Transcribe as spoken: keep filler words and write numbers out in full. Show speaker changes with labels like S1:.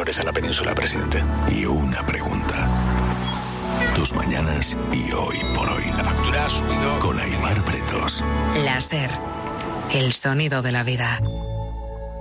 S1: menores a la península, presidente.
S2: Y una pregunta. Tus mañanas y hoy por hoy.
S1: La factura ha subido.
S2: Con Aimar Bretos.
S3: Láser. El sonido de la vida.